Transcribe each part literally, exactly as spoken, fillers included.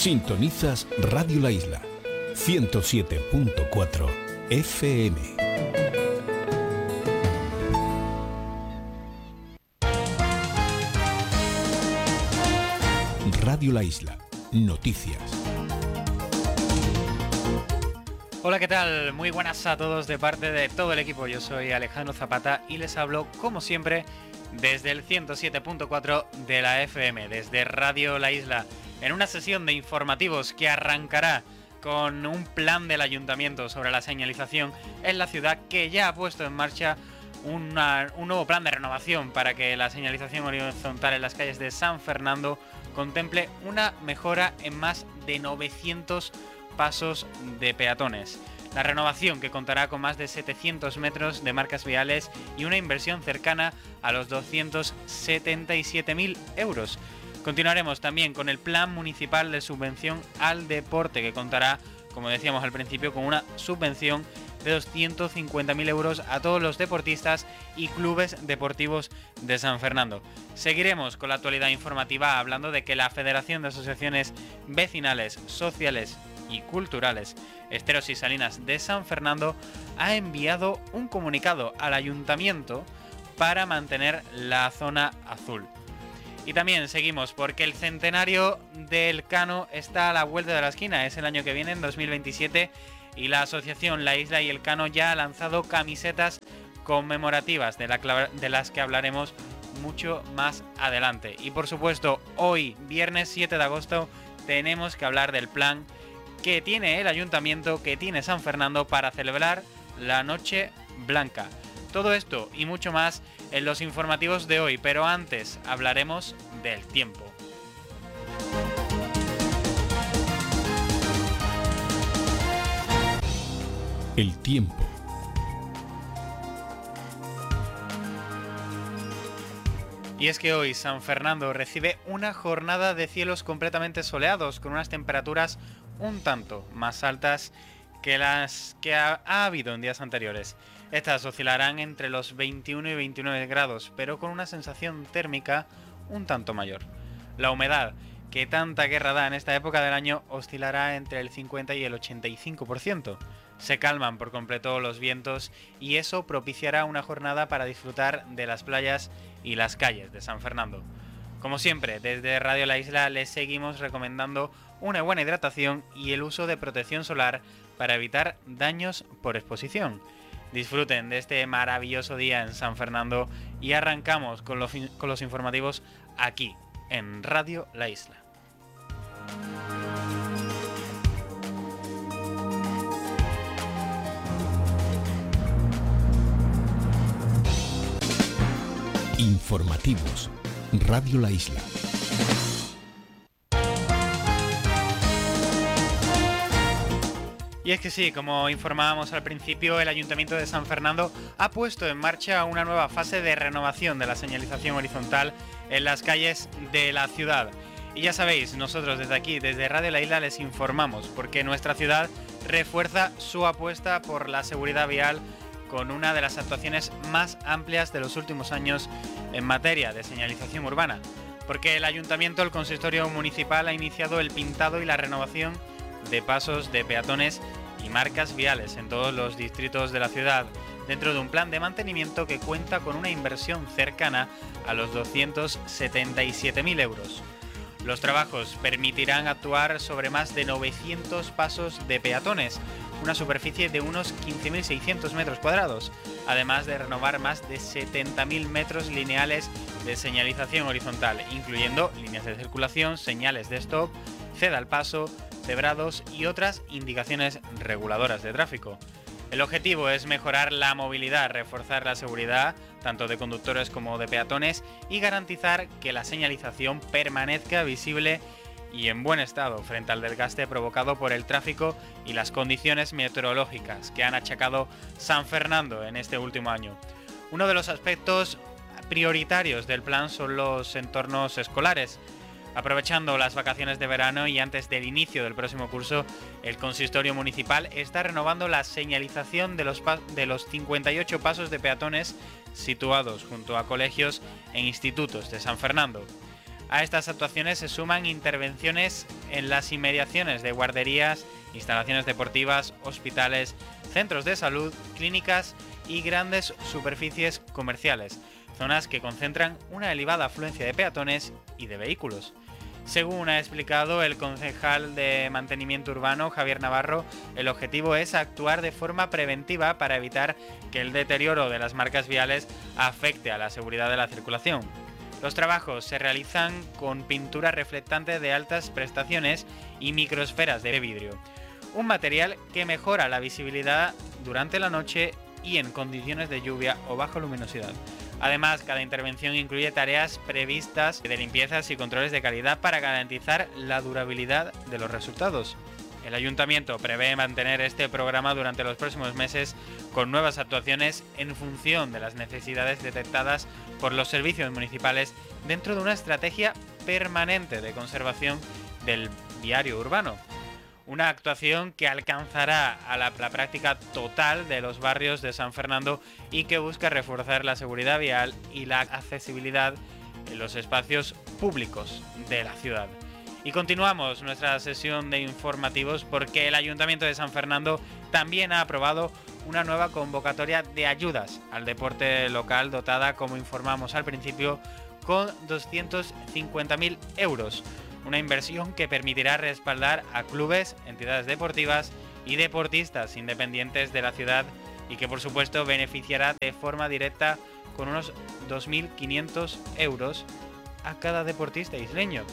Sintonizas Radio La Isla, ciento siete punto cuatro F M. Radio La Isla, noticias. Hola, ¿qué tal? Muy buenas a todos de parte de todo el equipo. Yo soy Alejandro Zapata y les hablo, como siempre, desde el ciento siete punto cuatro de la F M, desde Radio La Isla, en una sesión de informativos que arrancará con un plan del ayuntamiento sobre la señalización en la ciudad, que ya ha puesto en marcha una, un nuevo plan de renovación para que la señalización horizontal en las calles de San Fernando contemple una mejora en más de novecientos pasos de peatones. La renovación, que contará con más de setecientos metros de marcas viales y una inversión cercana a los doscientos setenta y siete mil euros. Continuaremos también con el plan municipal de subvención al deporte, que contará, como decíamos al principio, con una subvención de doscientos cincuenta mil euros a todos los deportistas y clubes deportivos de San Fernando. Seguiremos con la actualidad informativa hablando de que la Federación de Asociaciones Vecinales, Sociales y Culturales Esteros y Salinas de San Fernando ha enviado un comunicado al ayuntamiento para mantener la zona azul. Y también seguimos porque el centenario del Cano está a la vuelta de la esquina, es el año que viene, en dos mil veintisiete, y la asociación La Isla y el Cano ya ha lanzado camisetas conmemorativas de, la, de las que hablaremos mucho más adelante. Y por supuesto, hoy, viernes siete de agosto, tenemos que hablar del plan que tiene el ayuntamiento, que tiene San Fernando para celebrar la Noche Blanca. Todo esto y mucho más en los informativos de hoy, pero antes hablaremos del tiempo. El tiempo. Y es que hoy San Fernando recibe una jornada de cielos completamente soleados, con unas temperaturas un tanto más altas que las que ha, ha habido en días anteriores. Estas oscilarán entre los veintiuno y veintinueve grados, pero con una sensación térmica un tanto mayor. La humedad, que tanta guerra da en esta época del año, oscilará entre el cincuenta y el ochenta y cinco por ciento. Se calman por completo los vientos y eso propiciará una jornada para disfrutar de las playas y las calles de San Fernando. Como siempre, desde Radio La Isla les seguimos recomendando una buena hidratación y el uso de protección solar para evitar daños por exposición. Disfruten de este maravilloso día en San Fernando y arrancamos con los, con los informativos aquí, en Radio La Isla. Informativos, Radio La Isla. Y es que sí, como informábamos al principio, el Ayuntamiento de San Fernando ha puesto en marcha una nueva fase de renovación de la señalización horizontal en las calles de la ciudad. Y ya sabéis, nosotros desde aquí, desde Radio La Isla, les informamos porque nuestra ciudad refuerza su apuesta por la seguridad vial con una de las actuaciones más amplias de los últimos años en materia de señalización urbana. Porque el Ayuntamiento, el Consistorio Municipal, ha iniciado el pintado y la renovación de pasos de peatones y marcas viales en todos los distritos de la ciudad, dentro de un plan de mantenimiento que cuenta con una inversión cercana a los doscientos setenta y siete mil euros. Los trabajos permitirán actuar sobre más de novecientos pasos de peatones, una superficie de unos quince mil seiscientos metros cuadrados, además de renovar más de setenta mil metros lineales de señalización horizontal, incluyendo líneas de circulación, señales de stop, ceda al paso, cebrados y otras indicaciones reguladoras de tráfico. El objetivo es mejorar la movilidad, reforzar la seguridad, tanto de conductores como de peatones, y garantizar que la señalización permanezca visible y en buen estado frente al desgaste provocado por el tráfico y las condiciones meteorológicas que han achacado San Fernando en este último año. Uno de los aspectos prioritarios del plan son los entornos escolares. Aprovechando las vacaciones de verano y antes del inicio del próximo curso, el Consistorio Municipal está renovando la señalización de los, de los cincuenta y ocho pasos de peatones situados junto a colegios e institutos de San Fernando. A estas actuaciones se suman intervenciones en las inmediaciones de guarderías, instalaciones deportivas, hospitales, centros de salud, clínicas y grandes superficies comerciales, zonas que concentran una elevada afluencia de peatones y de vehículos. Según ha explicado el concejal de Mantenimiento Urbano, Javier Navarro, el objetivo es actuar de forma preventiva para evitar que el deterioro de las marcas viales afecte a la seguridad de la circulación. Los trabajos se realizan con pintura reflectante de altas prestaciones y microesferas de vidrio, un material que mejora la visibilidad durante la noche y en condiciones de lluvia o baja luminosidad. Además, cada intervención incluye tareas previstas de limpiezas y controles de calidad para garantizar la durabilidad de los resultados. El ayuntamiento prevé mantener este programa durante los próximos meses con nuevas actuaciones en función de las necesidades detectadas por los servicios municipales dentro de una estrategia permanente de conservación del viario urbano. Una actuación que alcanzará a la, la práctica total de los barrios de San Fernando y que busca reforzar la seguridad vial y la accesibilidad en los espacios públicos de la ciudad. Y continuamos nuestra sesión de informativos porque el Ayuntamiento de San Fernando también ha aprobado una nueva convocatoria de ayudas al deporte local dotada, como informamos al principio, con doscientos cincuenta mil euros. Una inversión que permitirá respaldar a clubes, entidades deportivas y deportistas independientes de la ciudad y que por supuesto beneficiará de forma directa con unos dos mil quinientos euros a cada deportista isleño.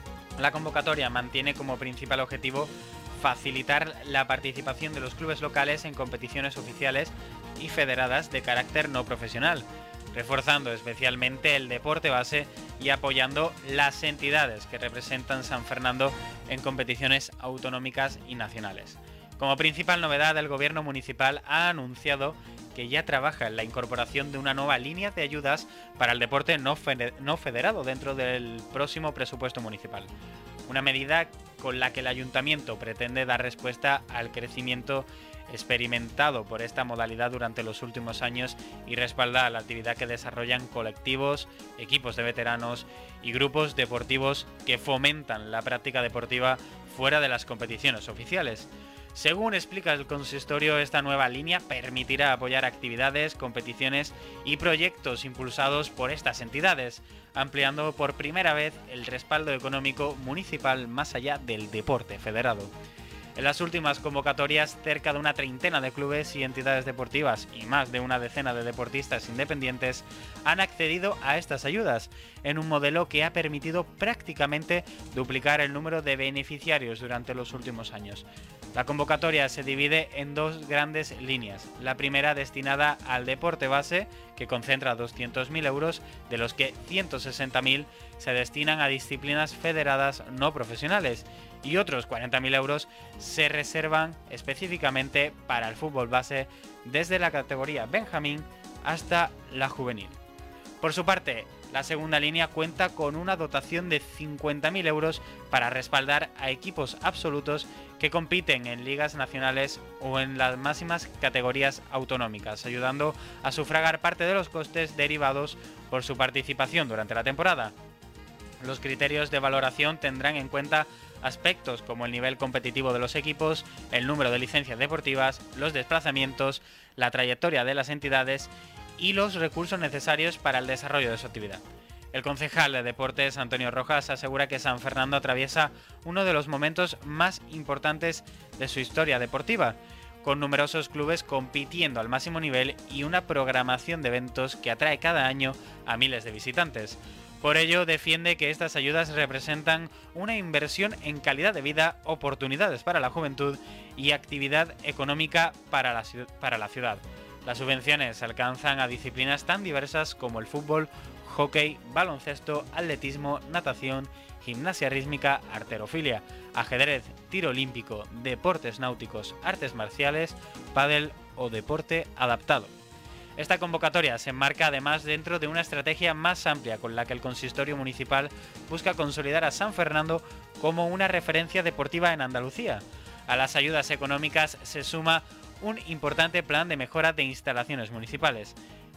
La convocatoria mantiene como principal objetivo facilitar la participación de los clubes locales en competiciones oficiales y federadas de carácter no profesional, reforzando especialmente el deporte base y apoyando las entidades que representan San Fernando en competiciones autonómicas y nacionales. Como principal novedad, el gobierno municipal ha anunciado que ya trabaja en la incorporación de una nueva línea de ayudas para el deporte no federado dentro del próximo presupuesto municipal. Una medida con la que el ayuntamiento pretende dar respuesta al crecimiento experimentado por esta modalidad durante los últimos años y respaldar la actividad que desarrollan colectivos, equipos de veteranos y grupos deportivos que fomentan la práctica deportiva fuera de las competiciones oficiales. Según explica el consistorio, esta nueva línea permitirá apoyar actividades, competiciones y proyectos impulsados por estas entidades, ampliando por primera vez el respaldo económico municipal más allá del deporte federado. En las últimas convocatorias, cerca de una treintena de clubes y entidades deportivas y más de una decena de deportistas independientes han accedido a estas ayudas, en un modelo que ha permitido prácticamente duplicar el número de beneficiarios durante los últimos años. La convocatoria se divide en dos grandes líneas. La primera destinada al deporte base, que concentra doscientos mil euros, de los que ciento sesenta mil se destinan a disciplinas federadas no profesionales, y otros cuarenta mil euros se reservan específicamente para el fútbol base desde la categoría Benjamín hasta la juvenil. Por su parte, la segunda línea cuenta con una dotación de cincuenta mil euros para respaldar a equipos absolutos que compiten en ligas nacionales o en las máximas categorías autonómicas, ayudando a sufragar parte de los costes derivados por su participación durante la temporada. Los criterios de valoración tendrán en cuenta aspectos como el nivel competitivo de los equipos, el número de licencias deportivas, los desplazamientos, la trayectoria de las entidades y los recursos necesarios para el desarrollo de su actividad. El concejal de Deportes, Antonio Rojas, asegura que San Fernando atraviesa uno de los momentos más importantes de su historia deportiva, con numerosos clubes compitiendo al máximo nivel y una programación de eventos que atrae cada año a miles de visitantes. Por ello, defiende que estas ayudas representan una inversión en calidad de vida, oportunidades para la juventud y actividad económica para la, para la ciudad. Las subvenciones alcanzan a disciplinas tan diversas como el fútbol, hockey, baloncesto, atletismo, natación, gimnasia rítmica, halterofilia, ajedrez, tiro olímpico, deportes náuticos, artes marciales, pádel o deporte adaptado. Esta convocatoria se enmarca además dentro de una estrategia más amplia con la que el consistorio municipal busca consolidar a San Fernando como una referencia deportiva en Andalucía. A las ayudas económicas se suma un importante plan de mejora de instalaciones municipales.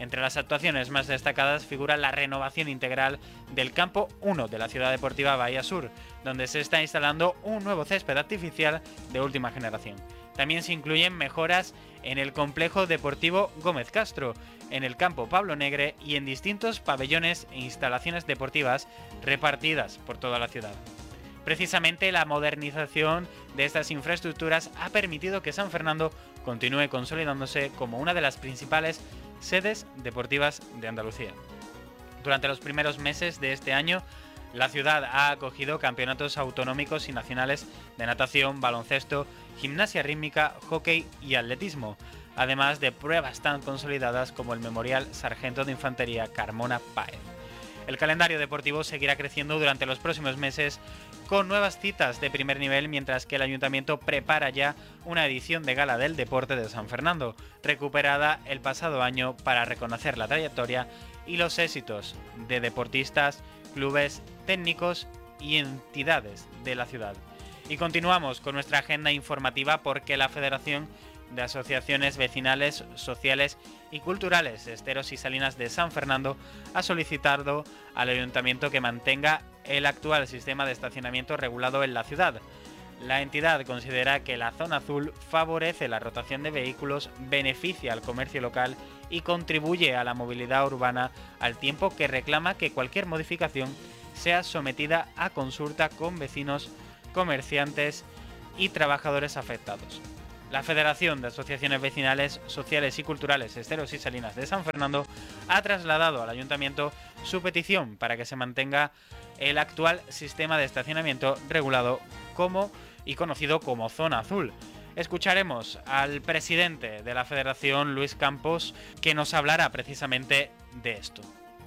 Entre las actuaciones más destacadas figura la renovación integral del campo uno de la Ciudad Deportiva Bahía Sur, donde se está instalando un nuevo césped artificial de última generación. También se incluyen mejoras en el complejo deportivo Gómez Castro, en el campo Pablo Negre y en distintos pabellones e instalaciones deportivas repartidas por toda la ciudad. Precisamente la modernización de estas infraestructuras ha permitido que San Fernando continúe consolidándose como una de las principales sedes deportivas de Andalucía. Durante los primeros meses de este año, la ciudad ha acogido campeonatos autonómicos y nacionales de natación, baloncesto, gimnasia rítmica, hockey y atletismo, además de pruebas tan consolidadas como el Memorial Sargento de Infantería Carmona Páez. El calendario deportivo seguirá creciendo durante los próximos meses con nuevas citas de primer nivel, mientras que el Ayuntamiento prepara ya una edición de Gala del Deporte de San Fernando, recuperada el pasado año para reconocer la trayectoria y los éxitos de deportistas, clubes, técnicos y entidades de la ciudad. Y continuamos con nuestra agenda informativa porque la Federación de Asociaciones Vecinales, Sociales y Culturales Esteros y Salinas de San Fernando ha solicitado al Ayuntamiento que mantenga el actual sistema de estacionamiento regulado en la ciudad. La entidad considera que la zona azul favorece la rotación de vehículos, beneficia al comercio local y contribuye a la movilidad urbana, al tiempo que reclama que cualquier modificación sea sometida a consulta con vecinos, comerciantes y trabajadores afectados. La Federación de Asociaciones Vecinales, Sociales y Culturales Esteros y Salinas de San Fernando ha trasladado al Ayuntamiento su petición para que se mantenga el actual sistema de estacionamiento regulado como y conocido como Zona Azul. Escucharemos al presidente de la Federación, Luis Campos, que nos hablará precisamente de esto.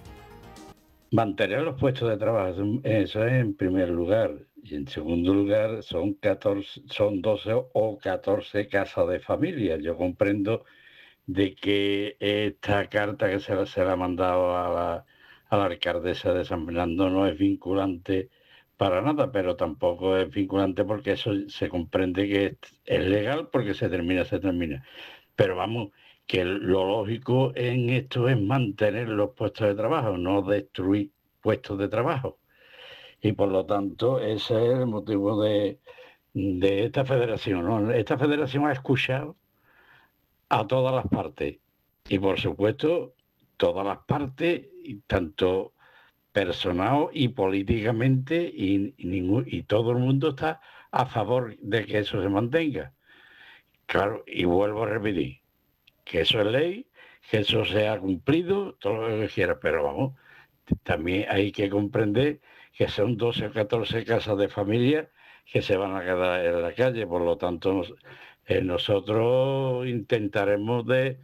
Mantener los puestos de trabajo, eso es en primer lugar. Y en segundo lugar, son catorce, son doce o catorce casas de familia. Yo comprendo de que esta carta que se la, se la ha mandado a la, a la alcaldesa de San Fernando no es vinculante para nada, pero tampoco es vinculante porque eso se comprende que es, es legal, porque se termina, se termina. Pero vamos, que lo lógico en esto es mantener los puestos de trabajo, no destruir puestos de trabajo. Y por lo tanto, ese es el motivo de, de esta federación, ¿no? Esta federación ha escuchado a todas las partes. Y por supuesto, todas las partes, tanto personal y políticamente, y, y, ningún, y todo el mundo está a favor de que eso se mantenga. Claro, y vuelvo a repetir, que eso es ley, que eso se ha cumplido, todo lo que quiera, pero vamos, también hay que comprender que son doce o catorce casas de familia que se van a quedar en la calle. Por lo tanto, eh, nosotros intentaremos de,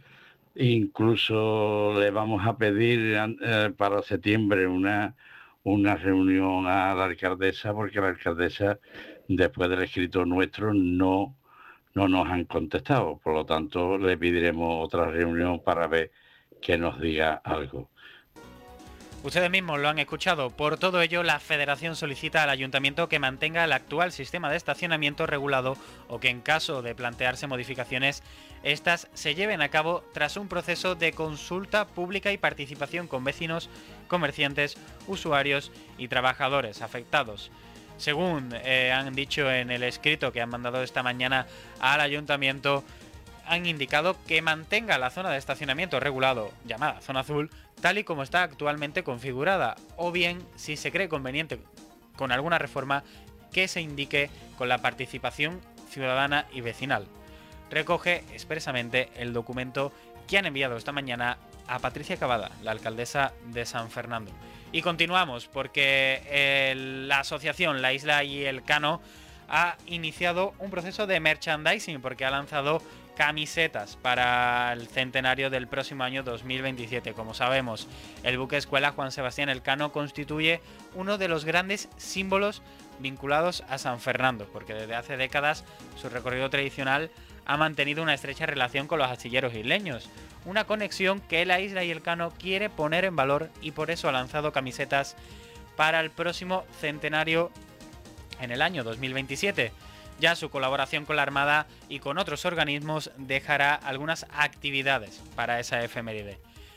incluso le vamos a pedir eh, para septiembre una, una reunión a la alcaldesa, porque la alcaldesa, después del escrito nuestro, no, no nos han contestado. Por lo tanto, le pediremos otra reunión para ver que nos diga algo. Ustedes mismos lo han escuchado. Por todo ello, la Federación solicita al Ayuntamiento que mantenga el actual sistema de estacionamiento regulado o que en caso de plantearse modificaciones, estas se lleven a cabo tras un proceso de consulta pública y participación con vecinos, comerciantes, usuarios y trabajadores afectados. Según eh, han dicho en el escrito que han mandado esta mañana al Ayuntamiento, han indicado que mantenga la zona de estacionamiento regulado, llamada Zona Azul, tal y como está actualmente configurada, o bien, si se cree conveniente con alguna reforma, que se indique con la participación ciudadana y vecinal. Recoge expresamente el documento que han enviado esta mañana a Patricia Cavada, la alcaldesa de San Fernando. Y continuamos porque eh, la asociación La Isla y el Cano ha iniciado un proceso de merchandising porque ha lanzado camisetas para el centenario del próximo año dos mil veintisiete. Como sabemos, el buque escuela Juan Sebastián Elcano constituye uno de los grandes símbolos vinculados a San Fernando, porque desde hace décadas su recorrido tradicional ha mantenido una estrecha relación con los astilleros isleños, una conexión que la Isla y Elcano quiere poner en valor y por eso ha lanzado camisetas para el próximo centenario en el año dos mil veintisiete. Ya su colaboración con la Armada y con otros organismos dejará algunas actividades para esa efeméride.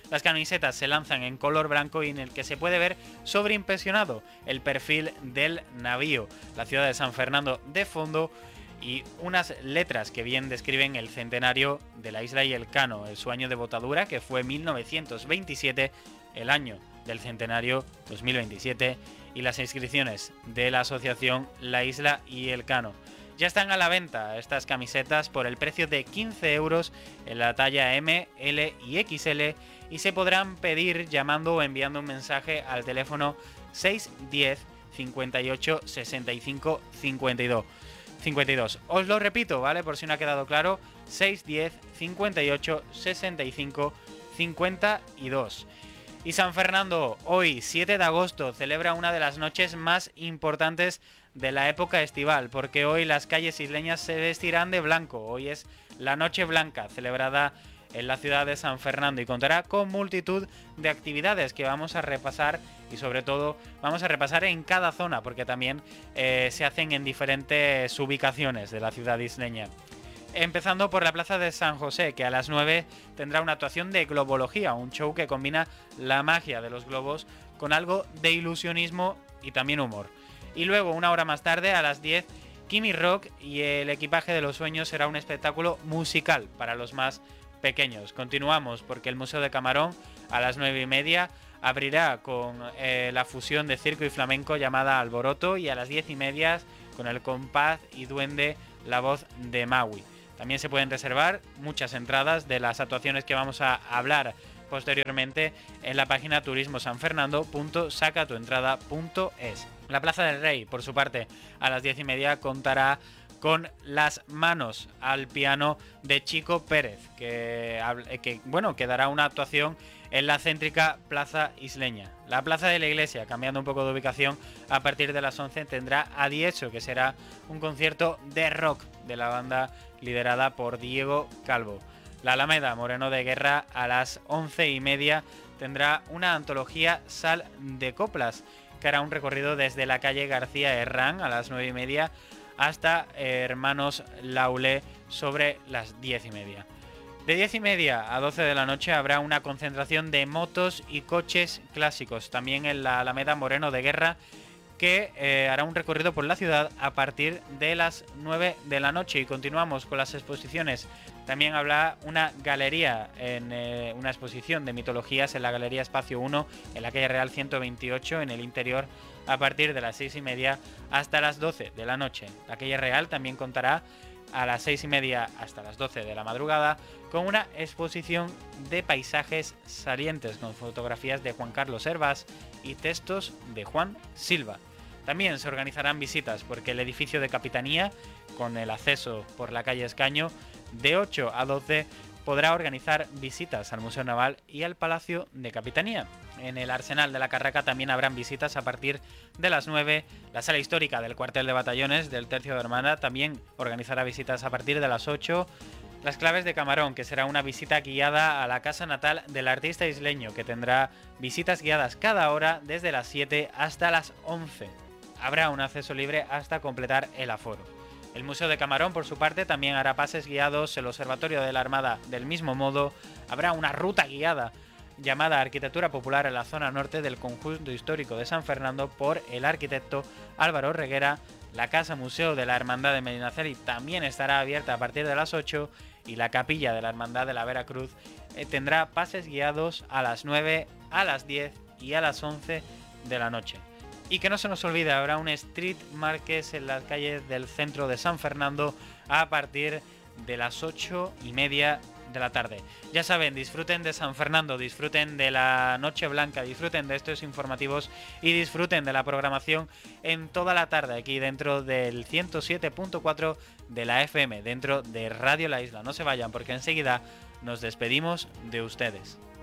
Las camisetas se lanzan en color blanco y en el que se puede ver sobreimpresionado el perfil del navío, la ciudad de San Fernando de fondo y unas letras que bien describen el centenario de la isla y el Cano, su año de botadura, que fue mil novecientos veintisiete, el año del centenario dos mil veintisiete, y las inscripciones de la asociación La Isla y el Cano. Ya están a la venta estas camisetas por el precio de quince euros en la talla M, L y X L y se podrán pedir llamando o enviando un mensaje al teléfono seis diez cincuenta y ocho sesenta y cinco cincuenta y dos. cincuenta y dos. Os lo repito, ¿vale? Por si no ha quedado claro, seis diez cincuenta y ocho sesenta y cinco cincuenta y dos. Y San Fernando, hoy, siete de agosto, celebra una de las noches más importantes de la época estival, porque hoy las calles isleñas se vestirán de blanco. Hoy es la Noche Blanca, celebrada en la ciudad de San Fernando, y contará con multitud de actividades que vamos a repasar y sobre todo vamos a repasar en cada zona, porque también eh, se hacen en diferentes ubicaciones de la ciudad isleña. Empezando por la plaza de San José, que a las nueve tendrá una actuación de globología, un show que combina la magia de los globos con algo de ilusionismo y también humor. Y luego, una hora más tarde, a las diez, Kimi Rock y el equipaje de los sueños será un espectáculo musical para los más pequeños. Continuamos porque el Museo de Camarón a las nueve y media abrirá con eh, la fusión de circo y flamenco llamada Alboroto, y a las diez y media con el compás y duende La Voz de Maui. También se pueden reservar muchas entradas de las actuaciones que vamos a hablar posteriormente en la página turismo san fernando punto saca tu entrada punto es. La Plaza del Rey, por su parte, a las diez y media contará con Las Manos al piano de Chico Pérez, que, que bueno, que dará una actuación en la céntrica Plaza Isleña. La Plaza de la Iglesia, cambiando un poco de ubicación, a partir de las once tendrá Adieso, que será un concierto de rock de la banda liderada por Diego Calvo. La Alameda Moreno de Guerra a las once y media tendrá una antología Sal de Coplas, que hará un recorrido desde la calle García Herrán a las nueve y media hasta eh, Hermanos Laulé sobre las diez y media. De diez y media a doce de la noche habrá una concentración de motos y coches clásicos, también en la Alameda Moreno de Guerra, que eh, hará un recorrido por la ciudad a partir de las nueve de la noche. Y continuamos con las exposiciones. También habrá una galería, en eh, una exposición de mitologías en la Galería Espacio uno, en la calle Real ciento veintiocho, en el interior, a partir de las seis y media hasta las doce de la noche. La calle Real también contará a las seis y media hasta las doce de la madrugada con una exposición de paisajes salientes con fotografías de Juan Carlos Hervás y textos de Juan Silva. También se organizarán visitas porque el edificio de Capitanía, con el acceso por la calle Escaño, de ocho a doce podrá organizar visitas al Museo Naval y al Palacio de Capitanía. En el Arsenal de la Carraca también habrán visitas a partir de las nueve. La Sala Histórica del Cuartel de Batallones del Tercio de Hermandad también organizará visitas a partir de las ocho. Las Claves de Camarón, que será una visita guiada a la casa natal del artista isleño, que tendrá visitas guiadas cada hora desde las siete hasta las once. Habrá un acceso libre hasta completar el aforo. El Museo de Camarón, por su parte, también hará pases guiados. El Observatorio de la Armada, del mismo modo, habrá una ruta guiada llamada Arquitectura Popular en la zona norte del conjunto histórico de San Fernando por el arquitecto Álvaro Reguera. La Casa Museo de la Hermandad de Medinaceli también estará abierta a partir de las ocho y la Capilla de la Hermandad de la Veracruz eh, tendrá pases guiados a las nueve, a las diez y a las once de la noche. Y que no se nos olvide, habrá un street market en las calles del centro de San Fernando a partir de las ocho y media de la tarde. Ya saben, disfruten de San Fernando, disfruten de la Noche Blanca, disfruten de estos informativos y disfruten de la programación en toda la tarde aquí dentro del ciento siete punto cuatro de la F M, dentro de Radio La Isla. No se vayan porque enseguida nos despedimos de ustedes.